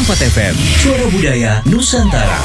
94 FM, Suara Budaya Nusantara.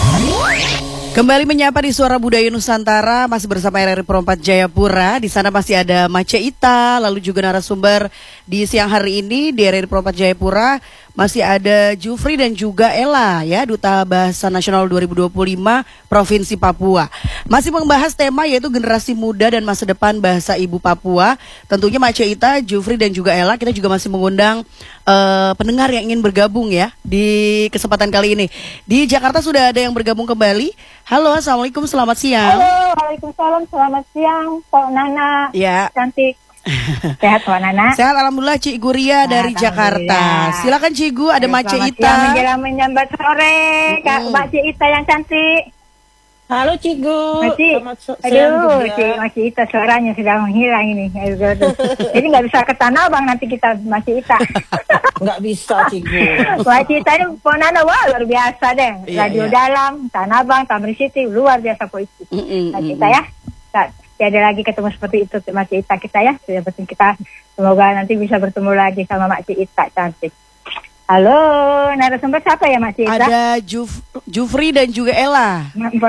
Kembali menyapa di Suara Budaya Nusantara, masih bersama RRI Pro 4 Jayapura. Di sana masih ada Mace Ita, lalu juga narasumber di siang hari ini di RRI Pro 4 Jayapura masih ada Jufri dan juga Ella ya, Duta Bahasa Nasional 2025 Provinsi Papua. Masih membahas tema yaitu generasi muda dan masa depan bahasa ibu Papua. Tentunya Mace Ita, Jufri dan juga Ella, kita juga masih mengundang pendengar yang ingin bergabung ya di kesempatan kali ini. Di Jakarta sudah ada yang bergabung kembali. Halo, assalamualaikum, selamat siang. Halo, waalaikumsalam, selamat siang, Pak Nana. Ya. Cantik. Sehat, Pak Nana. Sehat, alhamdulillah. Cik Guria dari Jakarta. Silakan Cik Gu, ada Mace Ita. Siang menjelang menyambat sore, Kak Mace Ita yang cantik. Halo Cigu. Aduh, Mace Ita suaranya sudah menghilang ini. Aduh. Jadi nggak bisa ke Tanah Abang nanti kita Mace Ita. Nggak bisa Cigu. Mace Ita ini Pak Nana, wah luar biasa deh. Radio Dalam, Tanah Abang, Tamrin City, luar biasa Pak itu. Mace Ita ya. Tiada lagi ketemu seperti itu Mace Ita kita ya. Sudah penting kita semoga nanti bisa bertemu lagi sama Mace Ita cantik. Halo, narasumber siapa ya Mace Ita? Ada Jufri dan juga Ella.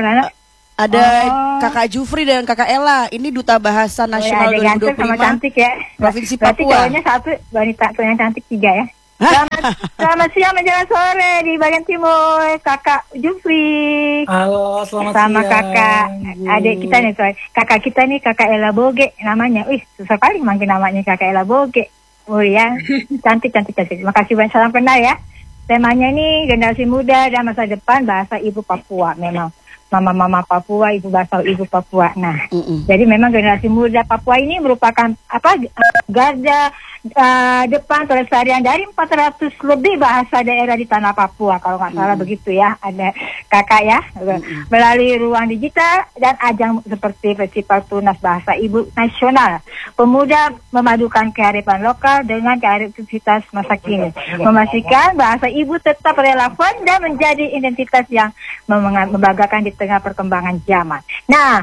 Ada Kakak Jufri dan Kakak Ella. Ini Duta Bahasa Nasional 2025 sama cantik ya. Provinsi Berarti Papua. cowoknya satu, wanita yang cantik tiga ya. Selamat siang menjelang sore di bagian timur, Kakak Jufri. Halo, selamat sama siang. Kakak adik kita nih, kakak kita nih Kakak Ella Boge namanya. Wih, susah kali manggil namanya Kakak Ella Boge. Oh ya, cantik. Terima kasih banyak, salam kenal ya. Temanya ini generasi muda dan masa depan bahasa ibu Papua. Memang mama-mama Papua, ibu bahasa ibu Papua. Nah, jadi memang generasi muda Papua ini merupakan garda depan pelestarian dari 400 lebih bahasa daerah di tanah Papua, kalau nggak salah begitu ya. Ada kakak ya, melalui ruang digital dan ajang seperti Festival Tunas Bahasa Ibu Nasional. Pemuda memadukan kearifan lokal dengan kreativitas masa kini, memastikan bahasa ibu tetap relevan dan menjadi identitas yang membanggakan di tengah perkembangan zaman. Nah,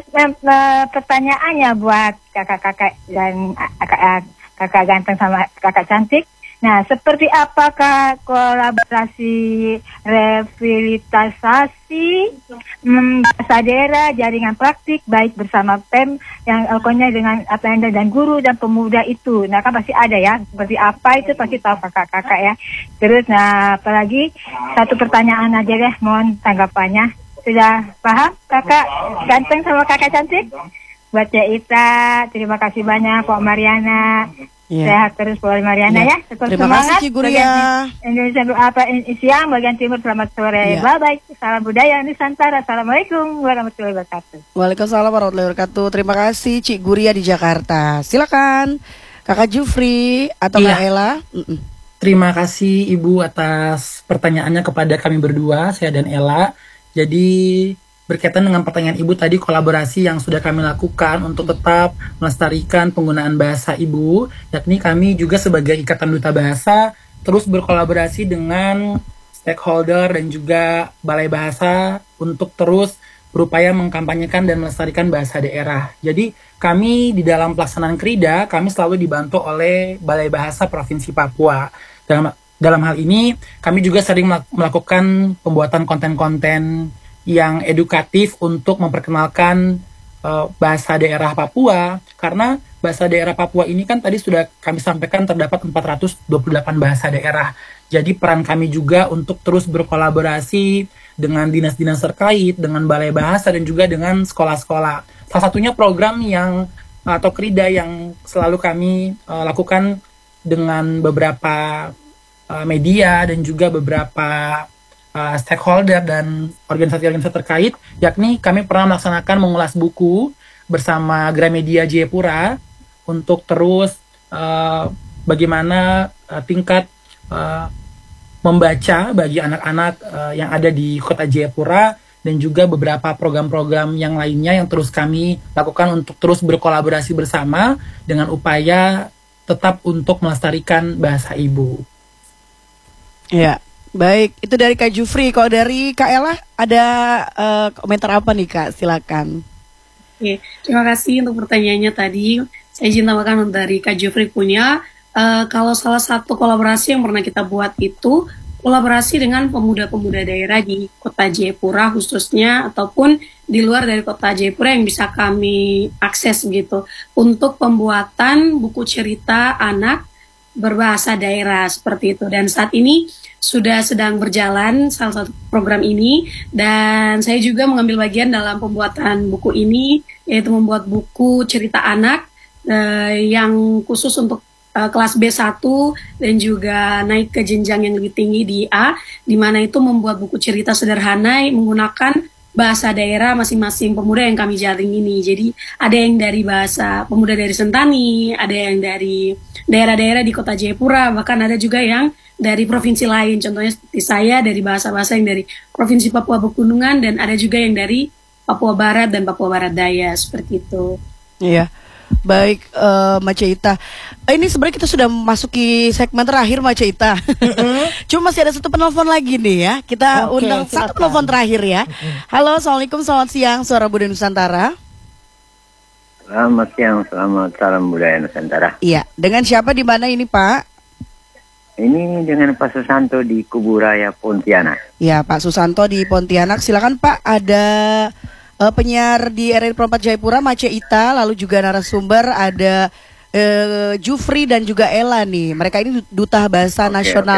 pertanyaannya buat kakak-kakak dan kakak ganteng sama kakak cantik. Nah, seperti apakah kolaborasi revitalisasi bahasa daerah, jaringan praktik baik bersama PEM yang pokoknya dengan Apenda dan guru dan pemuda itu. Nah, kan pasti ada ya. Seperti apa itu pasti tahu kakak-kakak ya. Terus, nah apalagi satu pertanyaan aja deh, mohon tanggapannya. Sudah paham kakak ganteng sama kakak cantik? Buat Ita, terima kasih banyak Pak Mariana. Sehat terus Pak Mariana ya. Terima kasih Cik Guria. Indonesia siang bagian timur, selamat sore. Bye. Salam budaya Nusantara. Assalamualaikum warahmatullahi wabarakatuh. Waalaikumsalam warahmatullahi wabarakatuh. Terima kasih Cik Guria di Jakarta. Silakan Kakak Jufri atau Kak Ella. Terima kasih Ibu atas pertanyaannya kepada kami berdua, saya dan Ella. Jadi berkaitan dengan pertanyaan Ibu tadi, kolaborasi yang sudah kami lakukan untuk tetap melestarikan penggunaan bahasa Ibu, yakni kami juga sebagai Ikatan Duta Bahasa terus berkolaborasi dengan stakeholder dan juga Balai Bahasa untuk terus berupaya mengkampanyekan dan melestarikan bahasa daerah. Jadi kami di dalam pelaksanaan Krida, kami selalu dibantu oleh Balai Bahasa Provinsi Papua. Dalam hal ini, kami juga sering melakukan pembuatan konten-konten yang edukatif untuk memperkenalkan bahasa daerah Papua, karena bahasa daerah Papua ini kan tadi sudah kami sampaikan terdapat 428 bahasa daerah. Jadi peran kami juga untuk terus berkolaborasi dengan dinas-dinas terkait, dengan Balai Bahasa dan juga dengan sekolah-sekolah. Salah satunya program yang atau Krida yang selalu kami lakukan dengan beberapa media dan juga beberapa stakeholder dan organisasi-organisasi terkait, yakni kami pernah melaksanakan mengulas buku bersama Gramedia Jayapura untuk terus bagaimana tingkat membaca bagi anak-anak yang ada di kota Jayapura, dan juga beberapa program-program yang lainnya yang terus kami lakukan untuk terus berkolaborasi bersama dengan upaya tetap untuk melestarikan bahasa ibu. Ya. Baik, itu dari Kak Jufri. Kalau dari Kak Ella ada komentar apa nih Kak? Silakan. Oke, terima kasih untuk pertanyaannya tadi. Saya izin tambahkan dari Kak Jufri punya. Kalau salah satu kolaborasi yang pernah kita buat itu kolaborasi dengan pemuda-pemuda daerah di Kota Jayapura khususnya ataupun di luar dari Kota Jayapura yang bisa kami akses gitu untuk pembuatan buku cerita anak berbahasa daerah seperti itu. Dan saat ini sudah sedang berjalan salah satu program ini, dan saya juga mengambil bagian dalam pembuatan buku ini, yaitu membuat buku cerita anak yang khusus untuk kelas B1 dan juga naik ke jenjang yang lebih tinggi di A, di mana itu membuat buku cerita sederhana menggunakan bahasa daerah masing-masing pemuda yang kami jaring ini. Jadi ada yang dari bahasa pemuda dari Sentani, ada yang dari daerah-daerah di Kota Jayapura, bahkan ada juga yang dari provinsi lain. Contohnya seperti saya dari bahasa-bahasa yang dari Provinsi Papua Pegunungan, dan ada juga yang dari Papua Barat dan Papua Barat Daya, seperti itu. Iya. Baik, Mace Ita. Ini sebenarnya kita sudah memasuki segmen terakhir, Mace Ita. Cuma masih ada satu penelpon lagi nih ya. Kita Oke, undang satu silakan. penelpon terakhir ya. Halo, assalamualaikum, selamat siang, Suara Budaya Nusantara. Selamat siang, selamat salam budaya Nusantara. Iya, dengan siapa di mana ini, Pak? Ini dengan Pak Susanto di Kuburaya Pontianak. Ya, Pak Susanto di Pontianak. Silakan Pak, ada penyiar di RRI Pro 4 Jayapura, Mace Ita, lalu juga narasumber ada Jufri dan juga Ella nih. Mereka ini duta bahasa Oke, nasional